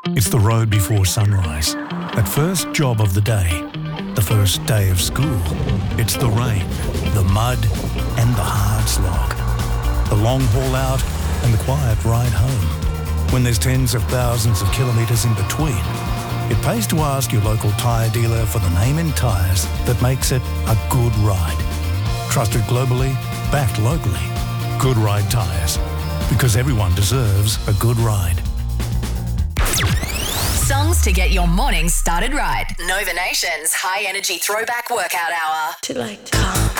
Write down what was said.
It's the road before sunrise. That first job of the day. The first day of school. It's the rain, the mud, and the hard slog. The long haul out and the quiet ride home. When there's tens of thousands of kilometres in between, it pays to ask your local tyre dealer for the name in tyres that makes it a good ride. Trusted globally, backed locally. Good Ride Tyres. Because everyone deserves a good ride. Songs to get your morning started right. Nova Nation's high energy throwback workout hour. To like calm.